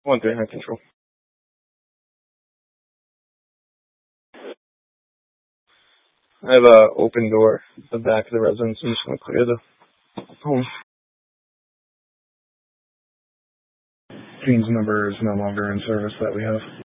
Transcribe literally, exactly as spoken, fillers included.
One three, high control. I have a open door at the back of the residence. I'm just going to clear the home. Team's number is no longer in service that we have.